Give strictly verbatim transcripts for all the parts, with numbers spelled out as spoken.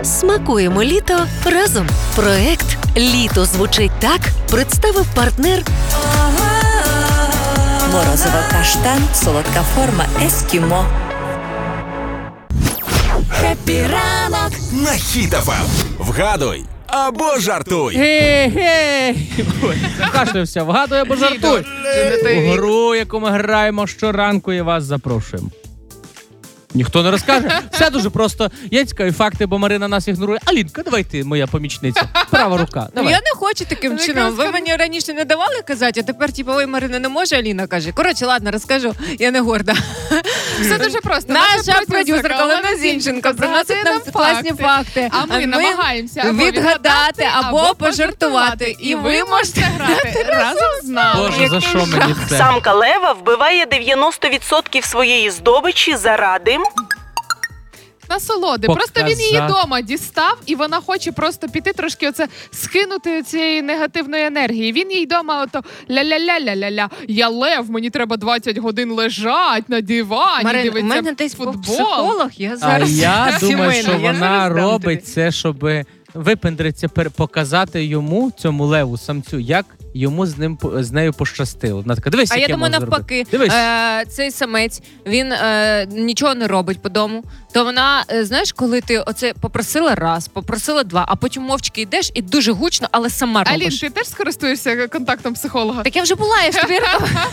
Смакуємо літо разом. Проект «Літо звучить так» представив партнер Морозиво каштан, солодка форма ескімо. Хеппі ранок на Хіт еф ем. Вгадуй або жартуй. Гей-гей! Закашлявся. Вгадуй або жартуй. У гру, яку ми граємо щоранку, і вас запрошуємо. Ніхто не розкаже. Все дуже просто. Є цікаві факти, бо Марина нас ігнорує. Алінка, давай ти, моя помічниця. Права рука. Ну, Давай. я не хочу таким чином. Ви мені раніше не давали казати, а тепер, типу, ой, Марина не може, Аліна каже. Коротше, ладно, розкажу. Я не горда. Все дуже просто. Наша продюсерка Олена Зінченко приносить нам класні факти. А ми намагаємося або відгадати, або пожартувати. І ви можете грати разом з нами. Боже, за що мені це? Самка лева вбиває дев'яносто відсотків своєї здобичі заради... Насолоди. Показати. Просто він її вдома дістав, і вона хоче просто піти трошки оце скинути цієї негативної енергії. Він їй вдома ото ля-ля-ля-ля-ля-ля. Я лев, мені треба двадцять годин лежать на дивані, Марин, у дивитися мене десь футбол. психолог, я А зараз... я думаю, Сімейна, що я вона зараз дам робить тобі. це, щоб випендриться, показати йому, цьому леву, самцю, як йому з ним з нею пощастило. Вона така, дивись, А я яке думаю, можна навпаки, зробити. Дивись. е, цей самець, він е, нічого не робить по дому, то вона, е, знаєш, коли ти оце попросила раз, попросила два, а потім мовчки йдеш і дуже гучно, але сама Алін, робиш. ти теж скористуєшся контактом психолога? Так я вже була, я ж тобі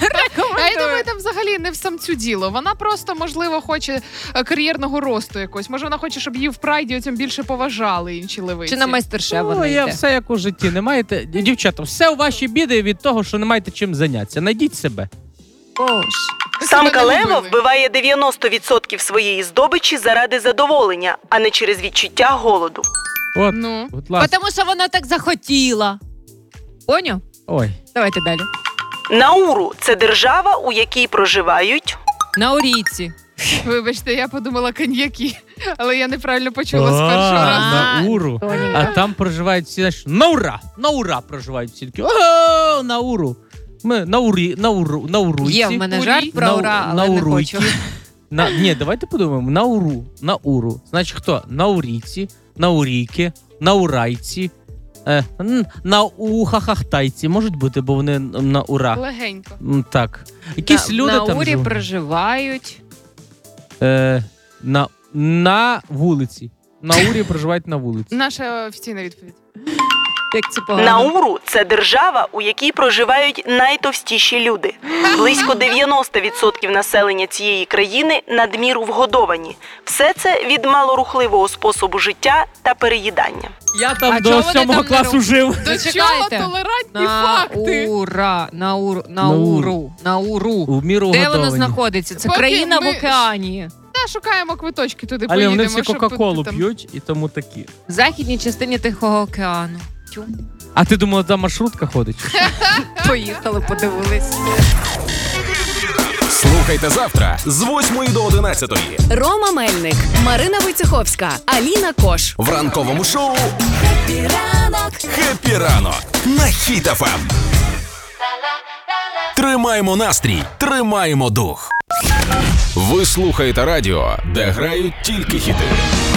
А я думаю, там взагалі не в самцю діло. Вона просто, можливо, хоче е, кар'єрного росту якось. Може, вона хоче, щоб її в прайді оцім більше поважали інші левиці. Чи на майстер-шеф Ну, вона я йде? все як у житті. Не маєте, дівчата, все у ваші біди від того, що не маєте чим зайнятися. Найдіть себе. Боже. Самка себе не лева любили. вбиває дев'яносто відсотків своєї здобичі заради задоволення, а не через відчуття голоду. От, Ну. будь ласка. Тому що вона так захотіла. Поняв? Ой. Давайте далі. Науру – це держава, у якій проживають... На Орійці. Вибачте, я подумала коньяки, але я неправильно почула з першого разу. На Уру. А там проживають всі, знаєш, на ура! На ура проживають всі такі. О, на Уру. Ми на Урі, на Уру, на Уруйці. Є в мене Урі. жарт про на, ура, на але не Уруйці. хочу. На, ні, давайте подумаємо. На Уру, на Уру. Значить, хто? На Урійці, на Урійки, на Урайці, е, н- на Ухахахтайці. Можуть бути, бо вони на Ура. Легенько. М, Так. Якісь на, люди на там Урі живуть. проживають. Е, на, на вулиці. На Урі проживають на вулиці. Наша офіційна відповідь. Як це погано. Науру – це держава, у якій проживають найтовстіші люди. Близько дев'яносто відсотків населення цієї країни надміру вгодовані. Все це від малорухливого способу життя та переїдання. Я там А до чого вони сьомого там не класу ру- жив. До Зачекайте. чого толерантні факти? Ура, на уру, на На уру, на уру. У міру Де воно годовані. знаходиться? Це Поки країна ми- в океані. Та шукаємо квиточки туди, Але поїдемо. вони всі щоб Кока-Колу там- п'ють і тому такі. В західній частині Тихого океану. Тю. А ти думала, там маршрутка ходить? Поїхали, подивились. Слухайте завтра з восьмої до одинадцятої Рома Мельник, Марина Войцеховська, Аліна Кош. в ранковому шоу Хеппі ранок. «Хеппі ранок» на Хіт еф ем. Тримаємо настрій, тримаємо дух. Ви слухаєте радіо, де грають тільки хіти.